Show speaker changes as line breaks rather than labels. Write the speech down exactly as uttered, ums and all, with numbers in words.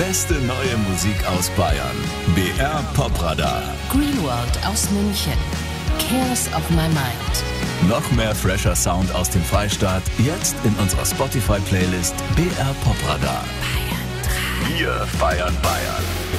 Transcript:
beste neue Musik aus Bayern. B R Popradar.
Greenworld aus München. Cares of My Mind.
Noch mehr fresher Sound aus dem Freistaat, jetzt in unserer Spotify-Playlist B R Popradar.
Bayern drei.
Wir feiern Bayern.